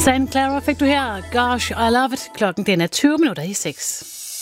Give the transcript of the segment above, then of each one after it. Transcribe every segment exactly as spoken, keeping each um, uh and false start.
Santa Clara fik du her. Gosh, I love it. Klokken den er tyve minutter i seks.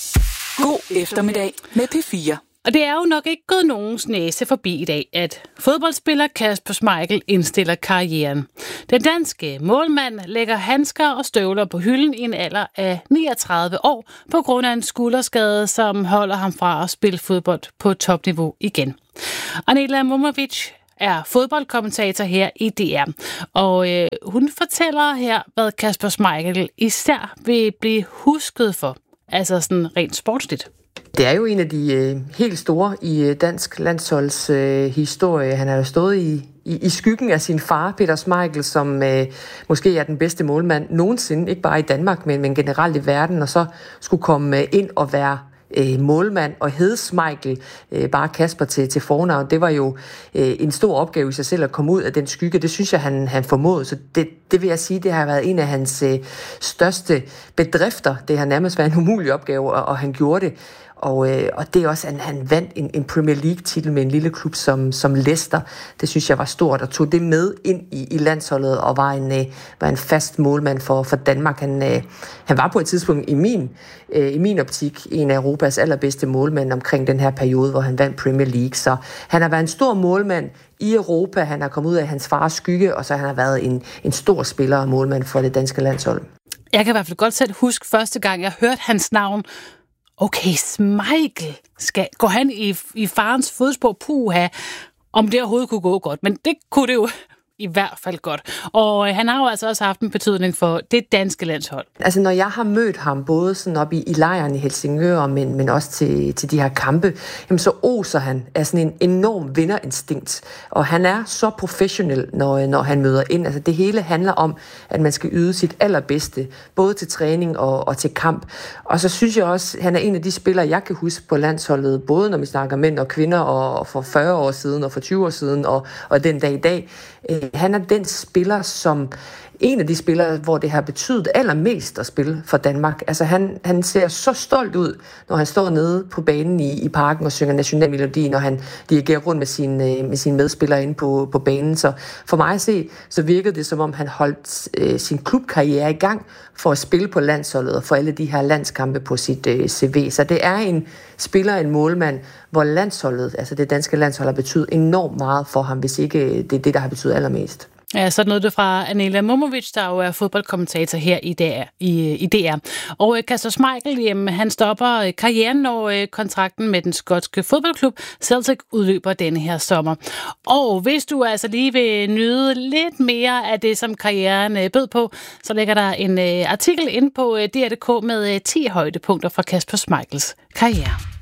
God eftermiddag med P fire. Og det er jo nok ikke gået nogens næse forbi i dag, at fodboldspiller Kasper Schmeichel indstiller karrieren. Den danske målmand lægger handsker og støvler på hylden i en alder af niogtredive år på grund af en skulderskade, som holder ham fra at spille fodbold på topniveau igen. Anela Momovic er fodboldkommentator her i D R, og øh, hun fortæller her, hvad Kasper Schmeichel især vil blive husket for, altså sådan rent sportsligt. Det er jo en af de øh, helt store i øh, dansk landsholds øh, historie. Han har jo stået i, i, i skyggen af sin far, Peter Schmeichel, som øh, måske er den bedste målmand nogensinde, ikke bare i Danmark, men, men generelt i verden, og så skulle komme øh, ind og være øh, målmand og hed Schmeichel, øh, bare Kasper til, til fornavn. Det var jo øh, en stor opgave i sig selv at komme ud af den skygge. Det synes jeg, han, han formåede. Så det, det vil jeg sige, det har været en af hans øh, største bedrifter. Det har nærmest været en umulig opgave, og, og han gjorde det. Og, øh, og det er også, at han vandt en, en Premier League-titel med en lille klub som, som Leicester. Det synes jeg var stort, og tog det med ind i, i landsholdet og var en, øh, var en fast målmand for, for Danmark. Han, øh, han var på et tidspunkt i min, øh, i min optik en af Europas allerbedste målmænd omkring den her periode, hvor han vandt Premier League. Så han har været en stor målmand i Europa. Han har kommet ud af hans fars skygge, og så han har været en, en stor spiller og målmand for det danske landshold. Jeg kan i hvert fald godt selv huske første gang, jeg hørte hans navn. Okay, Schmeichel, skal, går han i, i farens fodspor? Puha, om det overhovedet kunne gå godt. Men det kunne det jo i hvert fald godt. Og øh, han har jo altså også haft en betydning for det danske landshold. Altså når jeg har mødt ham, både sådan op i, i lejren i Helsingør, men, men også til, til de her kampe, jamen så oser han af sådan en enorm vinderinstinkt. Og han er så professionel, når, når han møder ind. Altså det hele handler om, at man skal yde sit allerbedste, både til træning og, og til kamp. Og så synes jeg også, han er en af de spillere, jeg kan huske på landsholdet, både når vi snakker mænd og kvinder, og, og for fyrre år siden, og for tyve år siden, og, og den dag i dag. Han er den spiller, som en af de spillere, hvor det har betydet allermest at spille for Danmark. Altså han, han ser så stolt ud, når han står nede på banen i, i parken og synger nationalmelodien, når han dirigerer rundt med sine, med sine medspillere inde på, på banen. Så for mig at se, så virkede det som om han holdt øh, sin klubkarriere i gang for at spille på landsholdet og for alle de her landskampe på sit øh, C V. Så det er en spiller, en målmand, hvor landsholdet, altså det danske landshold, har betydet enormt meget for ham, hvis ikke det er det, der har betydet allermest. Ja, så noget det fra Anela Momovic, der jo er fodboldkommentator her i, der, i, i D R. Og Kasper Schmeichel, jamen, han stopper karrieren, når kontrakten med den skotske fodboldklub Celtic udløber denne her sommer. Og hvis du altså lige vil nyde lidt mere af det, som karrieren bød på, så ligger der en artikel inde på D R punktum d k med ti højdepunkter fra Kasper Schmeichels karriere.